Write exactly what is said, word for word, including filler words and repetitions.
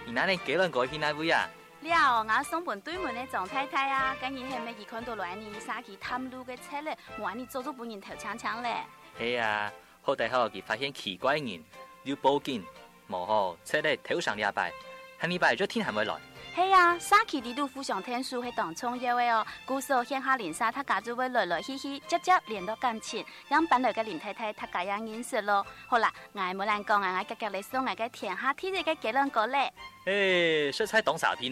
你那你幾輪過去哪位啊？ 了，我送本對門的張太太啊，今日係咪伊看到來你沙琪探路嘅車咧？我話你做咗本人頭搶搶咧。 係啊，好大後佢發現奇怪人，要報警，冇好車咧頭上禮拜，下禮拜咗天係咪來？ 係啊，沙琪呢度互相聽書係當創業嘅哦，故事獻下連沙，他家就會來來去去，接接連到感情，讓本來嘅連太太他家樣認識咯。好啦，我冇人講啊，我夾夾嚟送我嘅天下天地嘅幾兩個咧。 誒，出差當啥片？